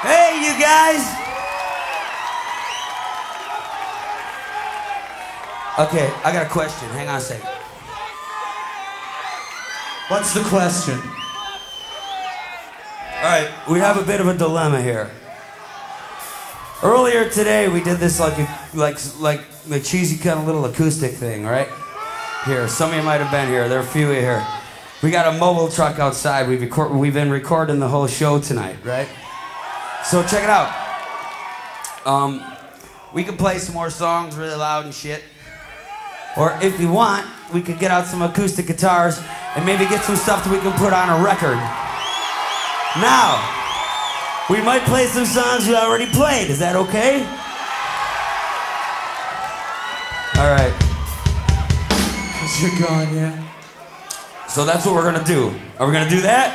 Hey, you guys! Okay, I got a question. Hang on a second. What's the question? All right, we have a bit of a dilemma here. Earlier today, we did this like cheesy kind of little acoustic thing, right? Here, some of you might have been here. There are a few here. We got a mobile truck outside. We've been recording the whole show tonight, right? So check it out. We could play some more songs really loud and shit. Or if you want, we could get out some acoustic guitars and maybe get some stuff that we can put on a record. Now, we might play some songs we already played. Is that okay? All right. Because you're gone, yeah. So that's what we're gonna do. Are we gonna do that?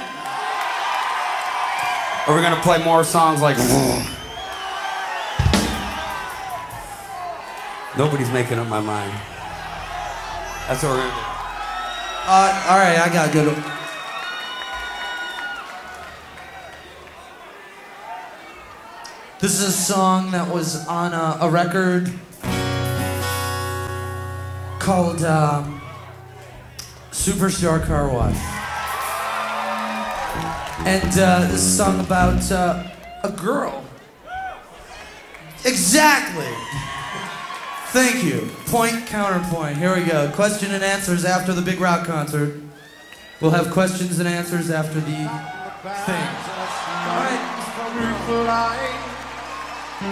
Or are we gonna play more songs like... Nobody's making up my mind. That's what we're gonna do. All right, I got a good one. This is a song that was on a record called Superstar Car Wash. And this is a song about a girl. Exactly. Thank you. Point, counterpoint. Here we go. Question and answers after the Big Rock concert. We'll have questions and answers after the thing. All right.